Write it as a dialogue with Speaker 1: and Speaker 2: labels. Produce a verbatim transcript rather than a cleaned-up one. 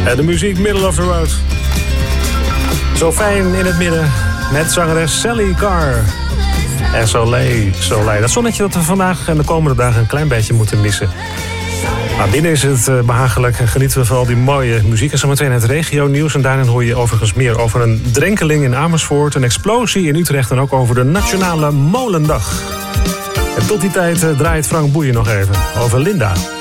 Speaker 1: En de muziek Middle of the Road. Zo fijn in het midden met zangeres Sally Carr. En Soleil, Soleil. Dat zonnetje dat we vandaag en de komende dagen een klein beetje moeten missen. Maar binnen is het behagelijk en genieten we van al die mooie muziek. En zometeen het regionieuws. En daarin hoor je overigens meer over een drenkeling in Amersfoort, een explosie in Utrecht en ook over de Nationale Molendag. En tot die tijd draait Frank Boeien nog even over Linda.